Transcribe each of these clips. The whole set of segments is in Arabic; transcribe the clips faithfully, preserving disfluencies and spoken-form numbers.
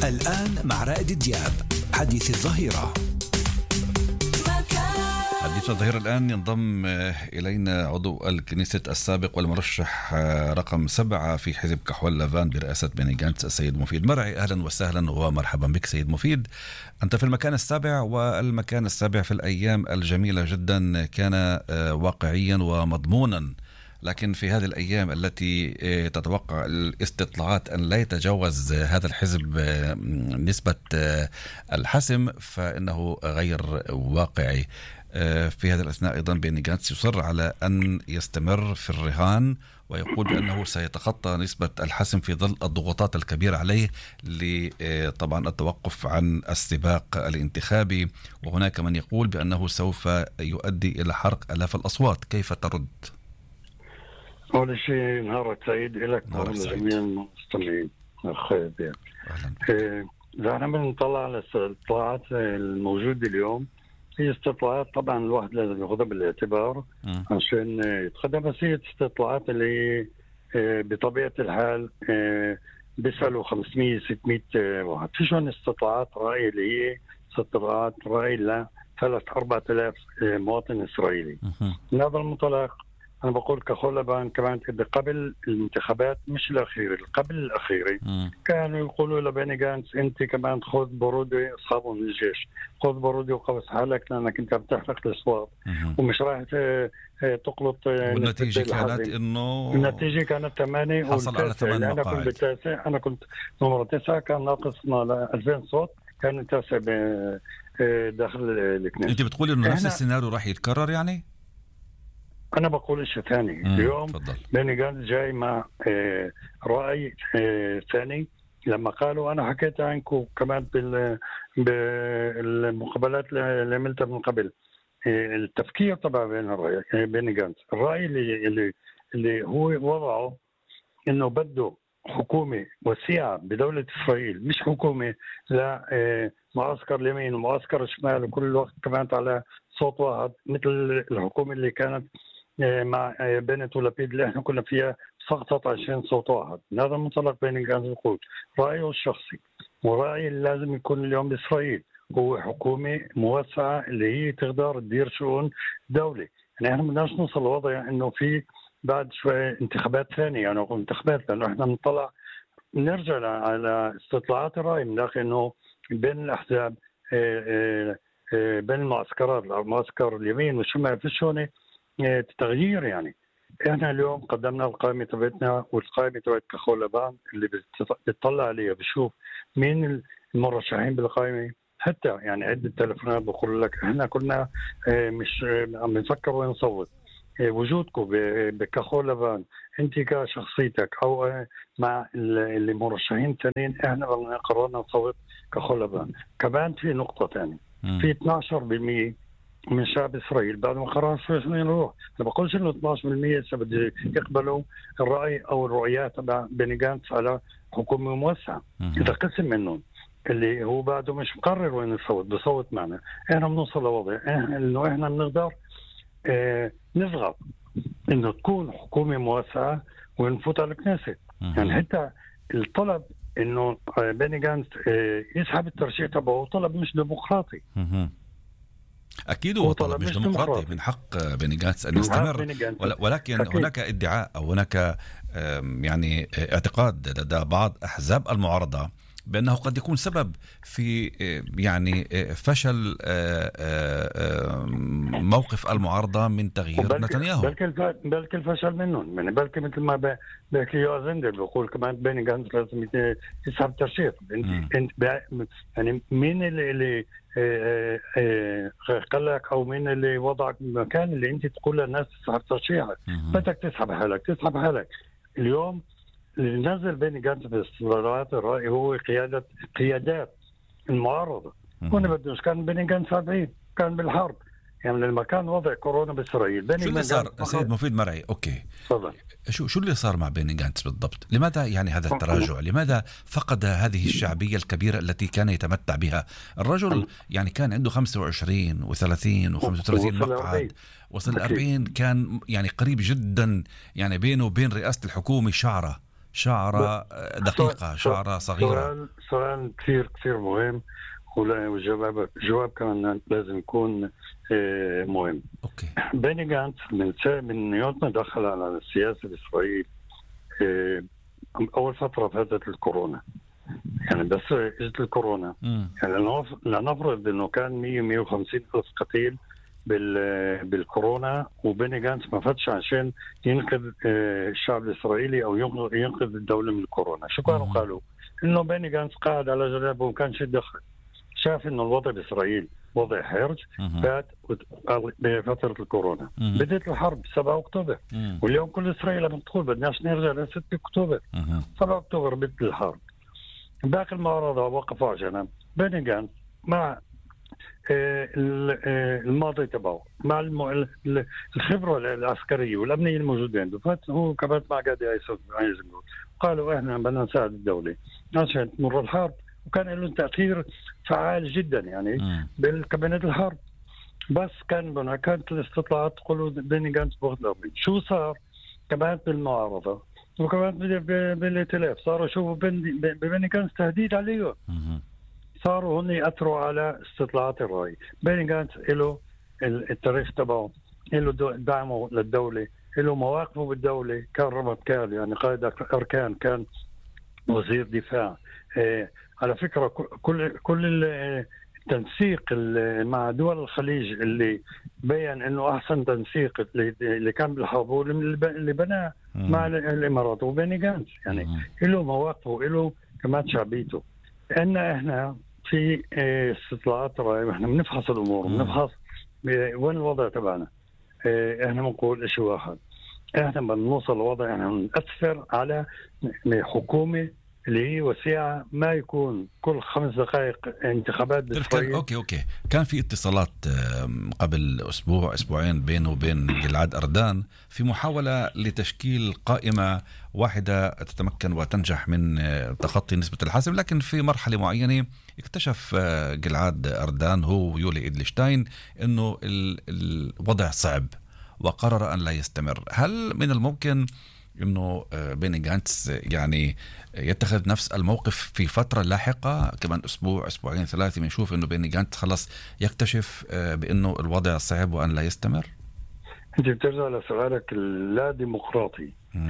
الآن مع رائد دياب حديث الظهيرة. حديث الظهيرة الآن ينضم إلينا عضو الكنيسة السابق والمرشح رقم سبعة في حزب كحول لافان برئاسة بني جانتس السيد مفيد مرعي. أهلا وسهلا ومرحبا بك سيد مفيد. أنت في المكان السابع، والمكان السابع في الأيام الجميلة جدا كان واقعيا ومضمونا، لكن في هذه الأيام التي تتوقع الاستطلاعات أن لا يتجاوز هذا الحزب نسبة الحسم، فإنه غير واقعي. في هذا الأثناء أيضا بني جانتس يصر على أن يستمر في الرهان، ويقول بأنه سيتخطى نسبة الحسم في ظل الضغوطات الكبيرة عليه لطبعا التوقف عن السباق الانتخابي، وهناك من يقول بأنه سوف يؤدي إلى حرق آلاف الأصوات. كيف ترد؟ أول شيء نهارك سعيد لك ولجميع المستمعين. خير يعني. إذا احنا بنطلع على الاستطلاعات الموجودة اليوم، هي استطلاعات طبعا الواحد لازم ياخذها بالاعتبار م. عشان يتخذها، بس هي استطلاعات اللي بطبيعة الحال بيسألوا خمسمية ستمية واحد. فيش هون استطلاعات رأي اللي هي استطلاعات رأي ل ثلاثة أربعة آلاف مواطن إسرائيلي. من هذا المنطلق أنا بقول كحول لافان كمان قبل الانتخابات، مش الأخيرة، قبل الأخيرة م. كانوا يقولوا لبني جانتس أنت كمان خذ برودة أصحابه من الجيش، خذ برودة وقوس حالك لأنك أنت بتحرق الأصوات ومش راح تقلط. والنتيجة كانت إنه النتيجة كانت ثمانية، حصل على ثمان أنا كنت بالتاسع، أنا كنت نمرة تسعة، كان ناقصنا ل ألفين صوت، كان التاسع داخل الكنيسة. أنت بتقول إنه نفس السيناريو راح يتكرر يعني؟ أنا بقول شيء ثاني. اليوم بني جانتس جاي مع آه رأي آه ثاني. لما قالوا أنا حكيت عنكم كمان بالمقابلات اللي عملتها من قبل، آه التفكير طبعا بين الرأي بني جانتس، الرأي اللي اللي اللي هو وضعه إنه بده حكومة وسيعة بدولة إسرائيل، مش حكومة لا آه معسكر اليمين ومعسكر الشمال وكل الوقت كمان على صوت واحد، مثل الحكومة اللي كانت مع بنت ولبيد اللي احنا كنا فيها سقطت عشان صوت واحد. من هذا المنطلق بني جانتس يقول رأيه الشخصي ورأيي اللي لازم يكون اليوم بإسرائيل هو حكومة موسعة اللي هي تقدر تدير شؤون دولة. يعني احنا بدناش نوصل لوضع انه في بعد شوية انتخابات ثانية، يعني نقول انتخابات، لانه احنا بنطلع نرجع على استطلاعات الرأي من داخل انه بين الأحزاب بين المعسكرات، معسكر اليمين والشمال في الشونة تغيير. يعني احنا اليوم قدمنا القائمة تبعتنا، والقائمة تبعت كحول لافان اللي بتطلع عليها بشوف مين المرشحين بالقائمة. حتى يعني عدة تلفونات بقول لك احنا كنا مش عم نفكر وين نصوت، وجودكم بكحول لافان انت كشخصيتك او مع اللي مرشحين الثانيين، احنا قررنا نصوت كحول لافان. كمان في نقطة ثانية، في اثناشر بالمئة من شعب إسرائيل بعد ما قرر شنو يروح. أنا بقولش إنه اثناشر بالمئة سبب يقبلوا الرأي أو الرؤيات تبع بني جانتس على حكومة موسعة. إذا قسم منهم اللي هو بعده مش مقرر وين يصوت بصوت معنا، إحنا بنوصل لوضع إنه إحنا بنقدر اه نضغط إنه تكون حكومة موسعة ونفوت على الكنيسة. يعني حتى الطلب إنه بني جانتس اه يسحب الترشيح تبعه طلب مش ديمقراطي. أكيد هو طلب مش ديمقراطي، من حق بني جانتس أن يستمر، ولكن أكيد هناك ادعاء أو هناك يعني اعتقاد لدى بعض أحزاب المعارضة بأنه قد يكون سبب في يعني فشل موقف المعارضة من تغيير نتنياهو. بلكي الفشل منهم، يعني بلكي مثل ما بلكي يوزندر بيقول كمان بني جانتس لازم يسحب ترشيح. يعني مين اللي, اللي قال لك او مين اللي وضعك بمكان اللي انت تقول للناس تسحب ترشيحك؟ بدك تسحب حالك تسحب حالك. اليوم اللي نزل بني جانتس باستطلاعات الرأي هو قيادة قيادات المعارضة. هنا بدوش كان بني جانتس بعيد، كان بالحرب، يعني لما كان وضع كورونا بإسرائيل. شو اللي صار سيد مفيد مرعي؟ أوكي صدق. شو شو اللي صار مع بني جانتس بالضبط؟ لماذا يعني هذا التراجع؟ لماذا فقد هذه الشعبية الكبيرة التي كان يتمتع بها؟ الرجل يعني كان عنده خمسة وعشرين وثلاثين وخمسة وثلاثين مقعد، وصل أربعين، كان يعني قريب جدا يعني بينه وبين رئاسة الحكومة شعرة. شعرة دقيقة، شعرة صغيرة. سؤال سؤال كثير كثير مهم، والجواب جواب كمان لازم يكون مهم. أوكي. بيني جانتس من من يوم ما دخل على السياسة الإسرائيلية أول فترة فاتت الكورونا، يعني بس اجت الكورونا م. يعني لنفرض انه كان مية مية وخمسين ألف قتيل بال بالكورونا، وبيني جانتس ما فتش عشان ينقذ الشعب الإسرائيلي أو ينقذ الدولة من الكورونا. شو كانوا قالوا؟ إنه بيني جانتس قاعد على جنبه وما كانش يدخل، شاف إنه الوضع بإسرائيل وضع حرج فات بفترة الكورونا. مم. بدأت الحرب سبعة أكتوبر، مم. واليوم كل إسرائيل بتقول بدناش نرجع ل ستة أكتوبر. مم. سبعة أكتوبر بدأت الحرب. باقي المعارضة وقفوا على جنب. بيني جانتس مع الماضي تبعه، مع الخبرة العسكرية والأمنية الموجودين، هو كمان مع قاضي ايزنغوت، قالوا احنا بدنا نساعد الدولة عشان تمر الحرب، وكان له تأثير فعال جدا يعني بالكابينت الحرب. بس كان هناك كانت الاستطلاعات تقولوا بيني جانتس بغض. شو صار كمان بالمعارضة وكمان بالائتلاف؟ صاروا يشوفوا بيني جانتس تهديد عليهم، صاروا هن يأثروا على استطلاعات الرأي. بيني جانتس له التاريخ تبعه، له دعمه للدولة، له مواقفه بالدولة، كان رمضكال يعني قائد أركان، كان وزير دفاع. إيه على فكرة كل كل التنسيق مع دول الخليج اللي بيّن انه احسن تنسيق اللي كان بالحرب اللي بناه مع الامارات وبيني جانتس، يعني له مواقفه له كمان شعبيته. ان احنا في استطلاعات رأي احنا بنفحص الامور، بنفحص وين الوضع تبعنا. احنا بنقول شيء واحد، احنا بنوصل لوضع احنا نأثر على حكومة اللي هي وسيعة، ما يكون كل خمس دقائق انتخابات بالفعل. أوكي أوكي كان في اتصالات قبل أسبوع أسبوعين بينه وبين جلعاد أردان في محاولة لتشكيل قائمة واحدة تتمكن وتنجح من تخطي نسبة الحسم، لكن في مرحلة معينة اكتشف جلعاد أردان هو ويولي إدلشتاين أنه الوضع صعب وقرر أن لا يستمر. هل من الممكن انه بيني جانتس يعني يتخذ نفس الموقف في فترة لاحقة كمان اسبوع اسبوعين ثلاثة بنشوف انه بيني جانتس خلص يكتشف بانه الوضع صعب وان لا يستمر؟ انت بترجع لسؤالك اللا ديمقراطي.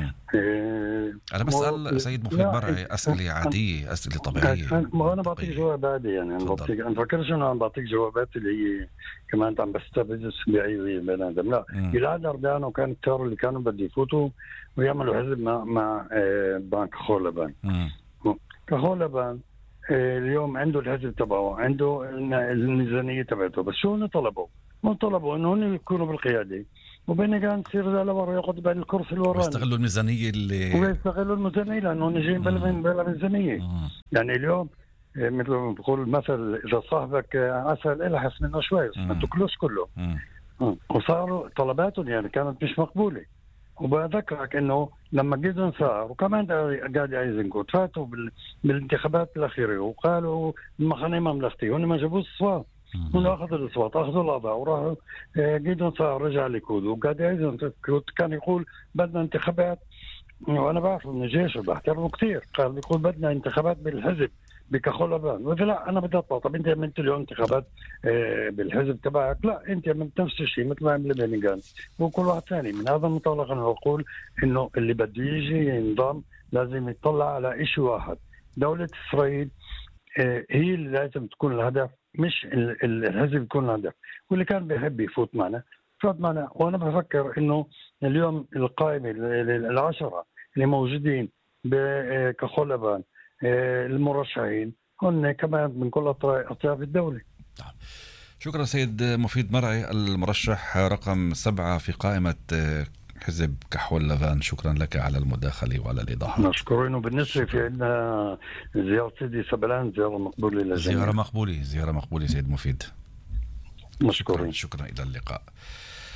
إيه انا بسأل سيد مفيد مرعي اسئلة عادية، اسئلة طبيعية. ما انا بعطيك جواب عادي يعني، انا بعطيك، انا فكرش انه عم بعطيك جوابات اللي هي كمان عم بستفزز باي بني ادم، لا. جلعاد أردان وكان التيار اللي كانوا بده يفوتوا ويعملوا حزب مع مع بنك كحول لبنان. كحول لبنان اليوم عنده الحزب تبعه، عنده الميزانية تبعته، بس شو طلبوا؟ ما طلبوا انه هن يكونوا بالقيادة وبيني جانتس يرجع لورا ياخذ بين الكرسي الوراني ويستغلوا الميزانية اللي ويستغلوا الميزانية لأنه نجين بلا بلا ميزانية. يعني اليوم مثل ما بقول المثل إذا صاحبك عسل إلحس منه شوي ما تاكلوش كله. مم. وصاروا طلباتهم يعني كانت مش مقبولة. وبذكرك إنه لما جيدون صار وكمان قاعد ايزنغوت فاتوا بالانتخابات الأخيرة وقالوا المخانة مملكتي، هن ما جابوش الصوت، من أخذ الأصوات أخذوا الأضاء وراحوا جيدون صار رجع ليكود وقاعد ايزنغوت كان يقول بدنا انتخابات، وأنا بعرف من الجيش وبحترمه كثير، قال بيقول بدنا انتخابات بالحزب بكحول لبنان، وإذا لا أنا بدي أطلع. طب أنت عملت اليوم انتخابات بالحزب تبعك؟ لا أنت عملت نفس الشيء مثل ما عمل بيني جانتس وكل واحد ثاني. من هذا المنطلق أنا بقول إنه اللي بده يجي ينضم لازم يطلع على شيء واحد، دولة إسرائيل هي اللي لازم تكون الهدف، مش الحزب يكون الهدف. واللي كان بيحب يفوت معنا فوت معنا. وأنا بفكر إنه اليوم القائمة العشرة اللي موجودين بكحول لبنان المرشحين هن كمان من كل أطياف الدولة. شكرا سيد مفيد مرعي المرشح رقم سبعة في قائمة حزب كحول لبنان، شكرا لك على المداخلة وعلى الإيضاحات. مشكورين. وبالنسبة في عندنا زيارة سيدي سبلان زيارة مقبولة للجميع. زيارة مقبولة زيارة مقبولة سيد مفيد. مشكورين. شكرا, شكرا إلى اللقاء.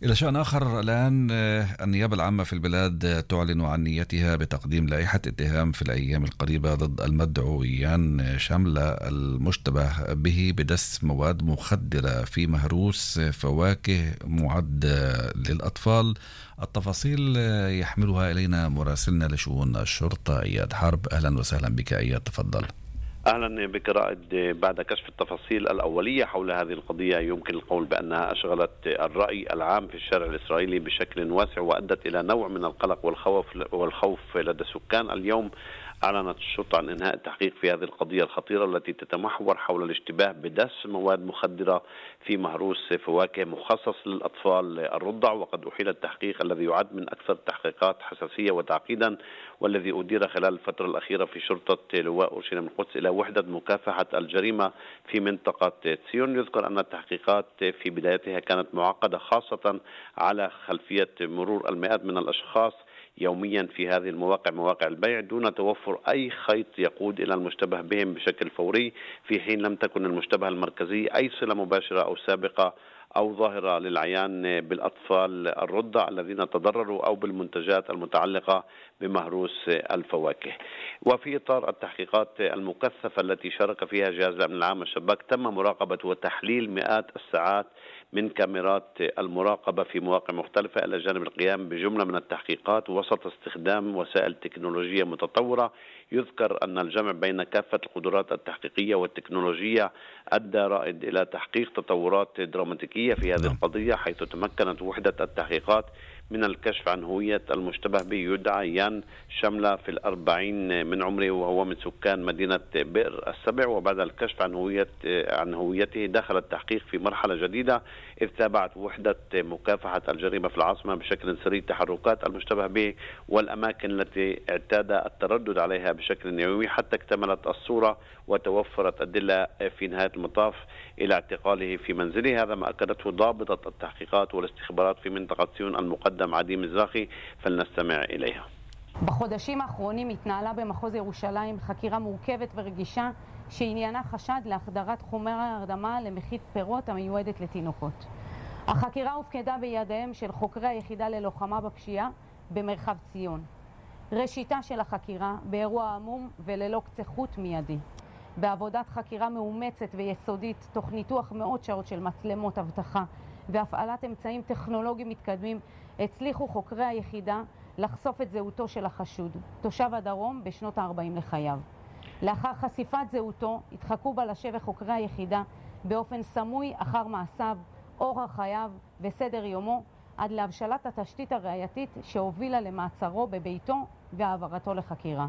إلى شأن آخر الآن، النيابة العامة في البلاد تعلن عن نيتها بتقديم لائحة اتهام في الأيام القريبة ضد المدعويان شاملة المشتبه به بدس مواد مخدرة في مهروس فواكه معد للأطفال. التفاصيل يحملها إلينا مراسلنا لشؤون الشرطة إياد حرب. أهلا وسهلا بك إياد، تفضل. أهلا بك رائد. بعد كشف التفاصيل الأولية حول هذه القضية يمكن القول بأنها أشغلت الرأي العام في الشارع الإسرائيلي بشكل واسع وأدت إلى نوع من القلق والخوف والخوف لدى السكان. اليوم أعلنت الشرطة عن إنهاء التحقيق في هذه القضية الخطيرة التي تتمحور حول الاشتباه بدس مواد مخدرة في مهروس فواكه مخصص للأطفال الرضع، وقد أحيل التحقيق الذي يعد من أكثر التحقيقات حساسية وتعقيدا والذي أدير خلال الفترة الأخيرة في شرطة لواء أورشليم القدس إلى وحدة مكافحة الجريمة في منطقة تسيون. يذكر أن التحقيقات في بدايتها كانت معقدة خاصة على خلفية مرور المئات من الأشخاص يوميا في هذه المواقع مواقع البيع دون توفر أي خيط يقود إلى المشتبه بهم بشكل فوري، في حين لم تكن المشتبه المركزي أي صلة مباشرة أو سابقة أو ظاهرة للعيان بالأطفال الرضع الذين تضرروا أو بالمنتجات المتعلقة بمهروس الفواكه. وفي إطار التحقيقات المكثفة التي شارك فيها جهاز الأمن العام الشباك تم مراقبة وتحليل مئات الساعات من كاميرات المراقبة في مواقع مختلفة إلى جانب القيام بجملة من التحقيقات وسط استخدام وسائل تكنولوجية متطورة. يذكر أن الجمع بين كافة القدرات التحقيقية والتكنولوجية أدى رائد إلى تحقيق تطورات دراماتيكية في هذه القضية، حيث تمكنت وحدة التحقيقات من الكشف عن هوية المشتبه به. يدعى يان شاملة في الأربعين من عمره وهو من سكان مدينة بئر السبع، وبعد الكشف عن هوية عن هويته دخل التحقيق في مرحلة جديدة إذ تابعت وحدة مكافحة الجريمة في العاصمة بشكل سري تحركات المشتبه به والأماكن التي اعتاد التردد عليها بشكل يومي حتى اكتملت الصورة وتوفرت أدلة في نهاية المطاف إلى اعتقاله في منزله. هذا ما أكدته ضابطة التحقيقات والاستخبارات في منطقة ציון المقدم עדי מזרחי, فلنستمع إليها. בחודשים האחרונים התנהלה במחוז ירושלים חקירה מורכבת ורגישה שעניינה חשד להחדרת חומר הרדמה למחית פירות המיועדת לתינוקות. החקירה הופקדה בידיהם של חוקרי היחידה ללוחמה בפשיעה במרחב ציון. ראשיתה של החקירה באירוע עמום וללא קצה חוט מיידי. בעבודת חקירה מאומצת ויסודית, תוך ניתוח מאות שעות של מצלמות אבטחה והפעלת אמצעים טכנולוגיים מתקדמים, הצליחו חוקרי היחידה לחשוף את זהותו של החשוד, תושב הדרום בשנות ה-ארבעים לחייו. לאחר חשיפת זהותו, התחקו בלשב חוקרי היחידה באופן סמוי אחר מעשיו, אורח חייו וסדר יומו, עד להבשלת התשתית הראייתית שהובילה למעצרו בביתו והעברתו לחקירה.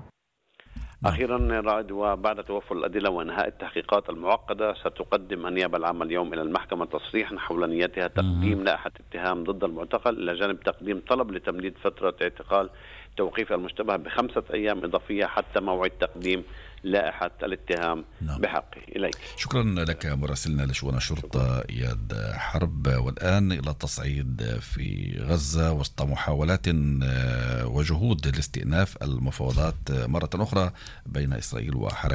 أخيرا رائد، وبعد توفر الأدلة وانهاء التحقيقات المعقدة ستقدم النيابة العامة اليوم إلى المحكمة تصريحا حول نيتها تقديم لائحة اتهام ضد المعتقل إلى جانب تقديم طلب لتمديد فترة اعتقال توقيف المشتبه بخمسة أيام إضافية حتى موعد تقديم لائحة الاتهام نعم. بحقه. إليك. شكرا لك مراسلنا لشؤون الشرطة إياد حرب. والآن إلى التصعيد في غزة وسط محاولات وجهود لاستئناف المفاوضات مرة أخرى بين إسرائيل وحركة